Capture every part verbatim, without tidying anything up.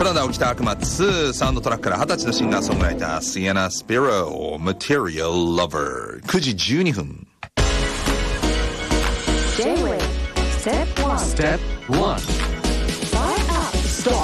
プラダを着た悪魔ツーサウンドトラックからはたちのシンガーソングライターシエナ・スピロー Material Lover くじじゅうにふん J-Wave Step ワン Step ワン Start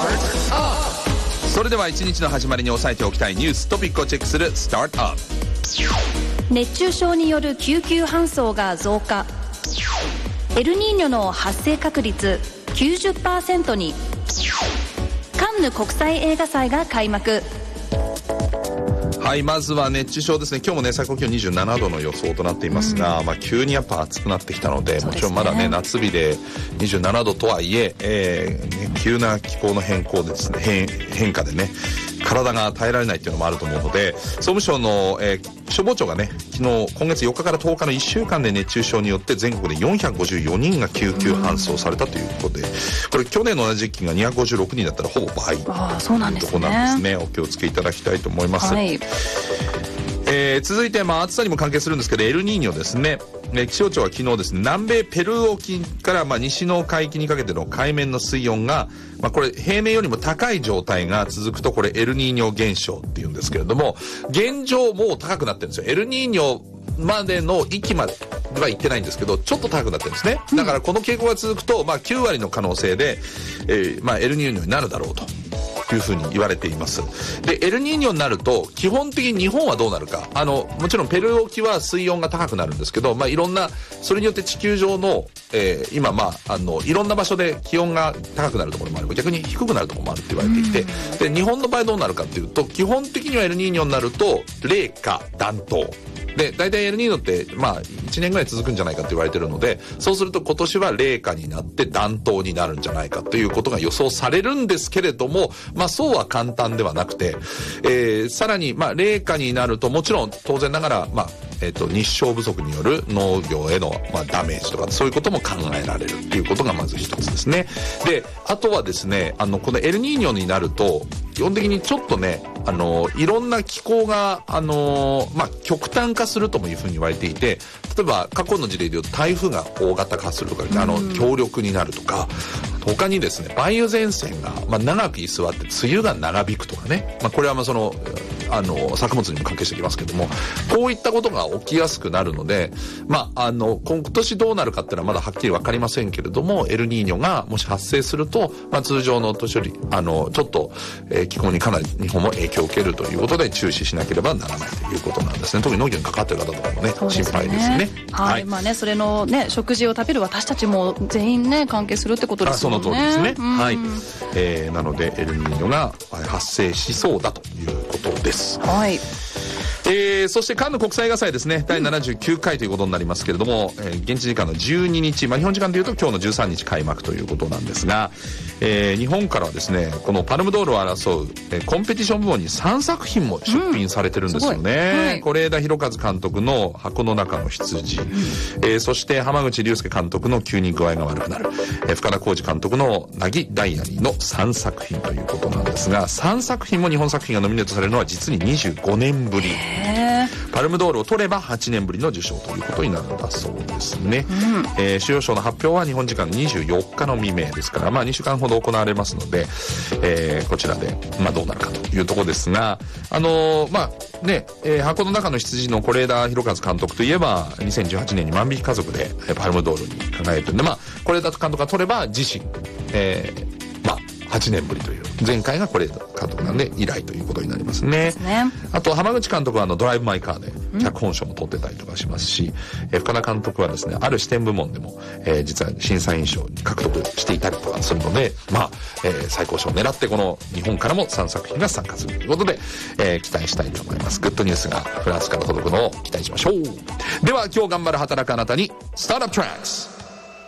Up それでは一日の始まりに押さえておきたいニューストピックをチェックする Start Up。 熱中症による救急搬送が増加。エルニーニョの発生確率 きゅうじゅっパーセント に。カンヌ国際映画祭が開幕。 はい、まずは熱中症ですね。今日もね最高気温にじゅうななどの予想となっていますが、うん、まあ、急にやっぱ暑くなってきたの で, で、ね、もちろんまだね夏日でにじゅうななどとはいええーね、急な気候の変更でですね 変, 変化でね体が耐えられないっていうのもあると思うので、総務省の、えー、消防庁がね昨日今月よっかからとおかのいっしゅうかんで熱中症によって全国でよんひゃくごじゅうよにんが救急搬送されたということで、これ去年の同じ時期がにひゃくごじゅうろくにんだったらほぼ倍というところなんですね。お気をつけいただきたいと思います。はい、えー、続いて、まあ、暑さにも関係するんですけどエルニーニョですね。気象庁は昨日ですね南米ペルー沖からまあ西の海域にかけての海面の水温が、まあ、これ平年よりも高い状態が続くとこれエルニーニョ現象っていうんですけれども、現状もう高くなってるんですよ。エルニーニョまでの域までは行ってないんですけどちょっと高くなってるんですね。だからこの傾向が続くと、まあ、きゅうわりの可能性で、えーまあ、エルニーニョになるだろうというふうに言われています。でエルニーニョになると基本的に日本はどうなるか、あのもちろんペルー沖は水温が高くなるんですけど、まあ、いろんなそれによって地球上の、えー、今まああのいろんな場所で気温が高くなるところもある、逆に低くなるところもあるって言われていて、で日本の場合どうなるかっていうと基本的にはエルニーニョになると冷夏暖冬で大体エルニーニョってまあいちねんぐらい続くんじゃないかって言われてるので、そうすると今年は冷夏になって暖冬になるんじゃないかということが予想されるんですけれども、まあそうは簡単ではなくて、えー、さらにまあ冷夏になるともちろん当然ながらまあえー、と日照不足による農業への、まあ、ダメージとかそういうことも考えられるっていうことがまず一つですね。であとはですねあのこのエルニーニョになると基本的にちょっとねあのいろんな気候があの、まあ、極端化するともいうふうに言われていて、例えば過去の事例でいうと台風が大型化するとかあの強力になるとか、他にですね梅雨前線が、まあ、長く居座って梅雨が長引くとかね、まあ、これはまあそのあの作物にも関係してきますけども、こういったことが起きやすくなるので、まあ、あの今年どうなるかっていうのはまだはっきり分かりませんけれども、エルニーニョがもし発生すると、まあ、通常の年よりあのちょっと、えー、気候にかなり日本も影響を受けるということで注視しなければならないということなんですね。特に農業に関わっている方とかもね心配ですね。 はい、はい、まあねそれのね食事を食べる私たちも全員ね関係するってことですよね。 あその通りですね。はい、えー、なのでエルニーニョが発生しそうだということです。 はい、 えー、そしてカンヌ国際映画祭ですねだいななじゅうきゅうかいということになりますけれども、えー、現地時間のじゅうににち、まあ、日本時間でいうと今日のじゅうさんにち開幕ということなんですが、えー、日本からはですねこのパルムドールを争う、えー、コンペティション部門にさんさくひんも出品されてるんですよね。うんはい、是枝裕和監督の箱の中の羊、うんえー、そして浜口竜介監督の急に具合が悪くなる、えー、深田浩二監督の凪ダイアリーのさんさくひんということなんですが、さんさくひんも日本作品がノミネートされるのは実ににじゅうごねんぶり。パルムドールを取ればはちねんぶりの受賞ということになるんだそうですね。うんえー、主要賞の発表は日本時間にじゅうよっかの未明ですから、まあ、にしゅうかんほど行われますので、えー、こちらで、まあ、どうなるかというところですが、あのー、まあね、えー、箱の中の羊の是枝裕和監督といえばにせんじゅうはちねんに万引き家族でパルムドールに輝いてるんで、まあ、是枝監督が取れば自身、えー、まあはちねんぶりという、前回が是枝監督なんで以来ということになりますね。ですね。あと浜口監督はあのドライブ・マイ・カーで脚本賞も取ってたりとかしますし、うん、え深田監督はですねある視点部門でも、えー、実は審査員賞に獲得していたりとかするので、まあ、えー、最高賞を狙ってこの日本からもさんさくひんが参加するということで、えー、期待したいと思います。グッドニュースがフランスから届くのを期待しましょう。では今日頑張る働くあなたにスタートアップトラックス。